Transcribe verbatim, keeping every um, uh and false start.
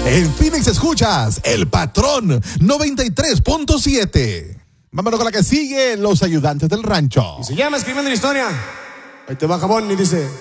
En Phoenix escuchas El Patrón noventa y tres punto siete. Vámonos con la que sigue, Los Ayudantes del Rancho. Y se llama Escribiendo la Historia. Ahí te va Jabón y dice...